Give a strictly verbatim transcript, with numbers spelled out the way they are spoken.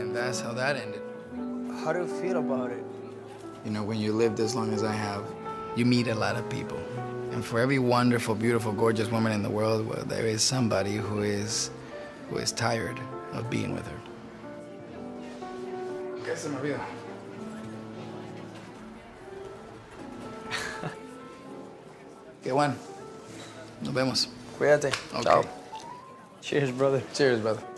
And that's how that ended. How do you feel about it? You know, when you lived as long as I have, you meet a lot of people. And for every wonderful, beautiful, gorgeous woman in the world, well, there is somebody who is, who is tired of being with her. ¿Qué se me olvida? Qué bueno. Nos vemos. Cuídate. Okay. Ciao. Cheers, brother. Cheers, brother.